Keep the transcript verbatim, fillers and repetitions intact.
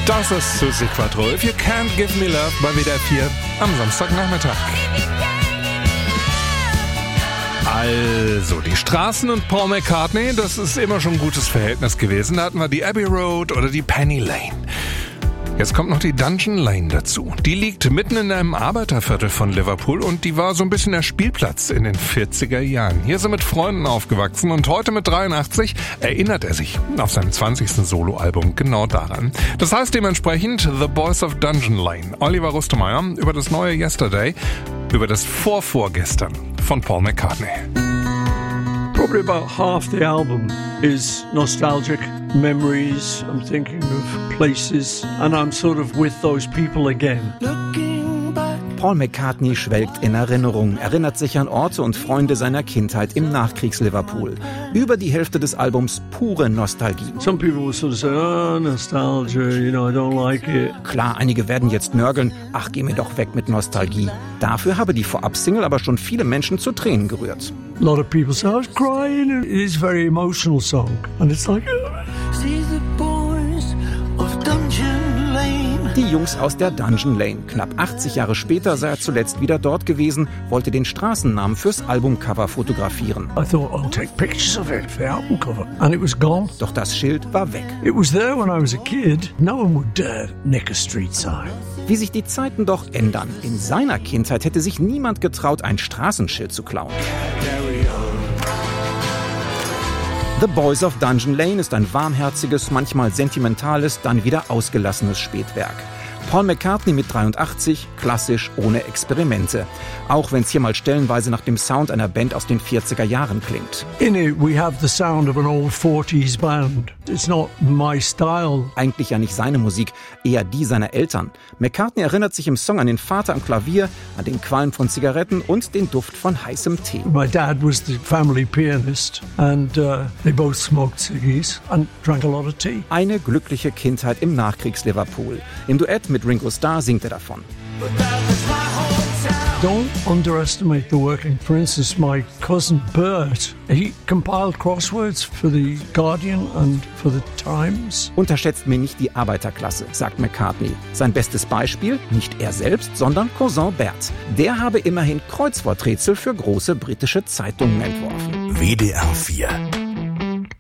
Das ist Susi Quattro. If You Can't Give Me Love bei W D R vier am Samstagnachmittag. Also, die Straßen und Paul McCartney, das ist immer schon ein gutes Verhältnis gewesen. Da hatten wir die Abbey Road oder die Penny Lane. Jetzt kommt noch die Dungeon Lane dazu. Die liegt mitten in einem Arbeiterviertel von Liverpool und die war so ein bisschen der Spielplatz in den vierziger Jahren. Hier ist er mit Freunden aufgewachsen und heute mit dreiundachtzig erinnert er sich auf seinem zwanzigsten Soloalbum genau daran. Das heißt dementsprechend The Boys of Dungeon Lane. Oliver Rustemeyer über das neue Yesterday, über das Vorvorgestern von Paul McCartney. Probably about half the album is nostalgic memories. I'm thinking of places and I'm sort of with those people again. Paul McCartney schwelgt in Erinnerungen, erinnert sich an Orte und Freunde seiner Kindheit im Nachkriegs-Liverpool. Über die Hälfte des Albums pure Nostalgie. Some people will sort of say, oh, nostalgia, you know, I don't like it. Klar, einige werden jetzt nörgeln, ach, geh mir doch weg mit Nostalgie. Dafür habe die Vorab-Single aber schon viele Menschen zu Tränen gerührt. A lot of people say, I was crying. It is a very emotional song. And it's like, oh. See the boys of Dungeon Lane. Die Jungs aus der Dungeon Lane. Knapp achtzig Jahre später sei er zuletzt wieder dort gewesen, wollte den Straßennamen fürs Albumcover fotografieren. I thought, I'll take pictures of it for the album cover. And it was gone. Doch das Schild war weg. It was there when I was a kid. No one would dare nick a street sign. Wie sich die Zeiten doch ändern. In seiner Kindheit hätte sich niemand getraut, ein Straßenschild zu klauen. The Boys of Dungeon Lane ist ein warmherziges, manchmal sentimentales, dann wieder ausgelassenes Spätwerk. Paul McCartney mit dreiundachtzig, klassisch, ohne Experimente. Auch wenn es hier mal stellenweise nach dem Sound einer Band aus den vierziger Jahren klingt. In it we have the sound of an old forties band. It's not my style. Eigentlich ja nicht seine Musik, eher die seiner Eltern. McCartney erinnert sich im Song an den Vater am Klavier, an den Qualm von Zigaretten und den Duft von heißem Tee. My dad was the family pianist and uh, they both smoked ciggies and drank a lot of tea. Eine glückliche Kindheit im Nachkriegs-Liverpool. Im Duett mit Ringo Starr singt er davon. Don't underestimate the working. For instance, my cousin Bert, he compiled crosswords for the Guardian and for the Times. Unterschätzt mir nicht die Arbeiterklasse, sagt McCartney. Sein bestes Beispiel, nicht er selbst, sondern Cousin Bert. Der habe immerhin Kreuzworträtsel für große britische Zeitungen entworfen. W D R vier